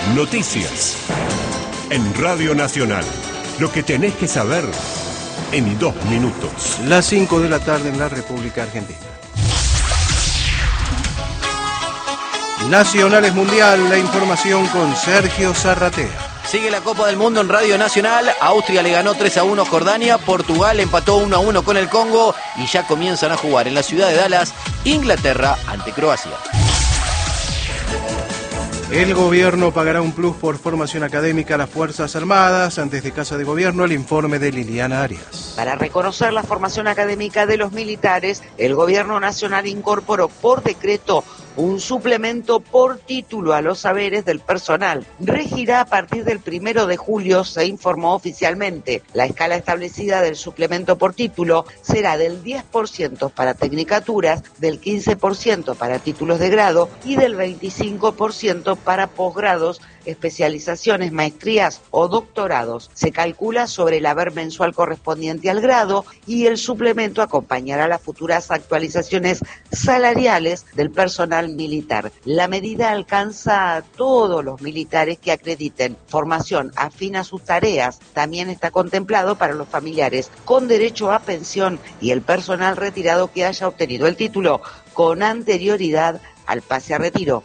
Noticias. En Radio Nacional. Lo que tenés que saber en 2 minutos. Las 5 de la tarde en la República Argentina. Nacionales Mundial, la información con Sergio Zarratea. Sigue la Copa del Mundo en Radio Nacional. Austria le ganó 3-1 a Jordania. Portugal empató 1-1 con el Congo. Y ya comienzan a jugar en la ciudad de Dallas, Inglaterra ante Croacia. El gobierno pagará un plus por formación académica a las Fuerzas Armadas. Desde Casa de Gobierno, el informe de Liliana Arias. Para reconocer la formación académica de los militares, el gobierno nacional incorporó por decreto un suplemento por título a los saberes del personal. Regirá a partir del 1 de julio, se informó oficialmente. La escala establecida del suplemento por título será del 10% para tecnicaturas, del 15% para títulos de grado y del 25% para posgrados, especializaciones, maestrías o doctorados. Se calcula sobre el haber mensual correspondiente al grado y el suplemento acompañará las futuras actualizaciones salariales del personal militar. La medida alcanza a todos los militares que acrediten formación afín a sus tareas. También está contemplado para los familiares con derecho a pensión y el personal retirado que haya obtenido el título con anterioridad al pase a retiro.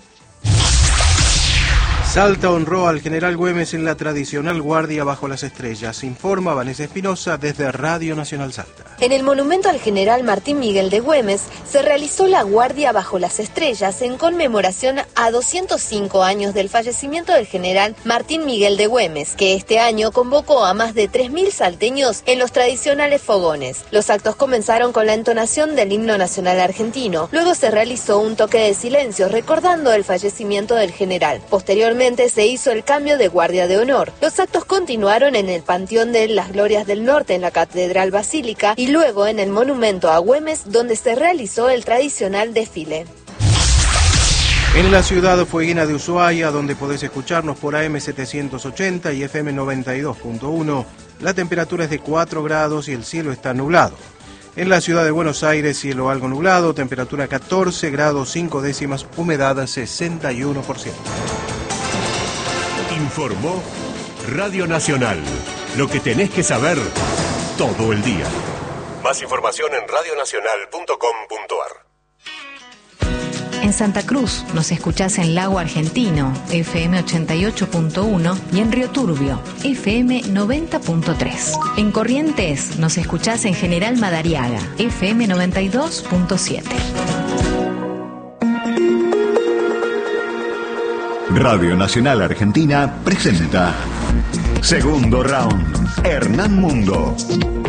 Salta honró al general Güemes en la tradicional guardia bajo las estrellas. Informa Vanessa Espinosa desde Radio Nacional Salta. En el monumento al general Martín Miguel de Güemes se realizó la guardia bajo las estrellas en conmemoración a 205 años del fallecimiento del general Martín Miguel de Güemes, que este año convocó a más de 3.000 salteños en los tradicionales fogones. Los actos comenzaron con la entonación del himno nacional argentino. Luego se realizó un toque de silencio recordando el fallecimiento del general. Posteriormente se hizo el cambio de guardia de honor. Los actos continuaron en el Panteón de las Glorias del Norte en la Catedral Basílica y luego en el monumento a Güemes, donde se realizó el tradicional desfile. En la ciudad fueguina de Ushuaia, donde podés escucharnos por AM 780 y FM 92.1, la temperatura es de 4 grados y el cielo está nublado. En la ciudad de Buenos Aires, cielo algo nublado, temperatura 14 grados 5 décimas, humedad 61%. Informó Radio Nacional. Lo que tenés que saber todo el día. Más información en radionacional.com.ar. En Santa Cruz nos escuchás en Lago Argentino, FM 88.1 y en Río Turbio, FM 90.3. En Corrientes nos escuchás en General Madariaga, FM 92.7. Radio Nacional Argentina presenta Segundo Round, Hernán Mundo.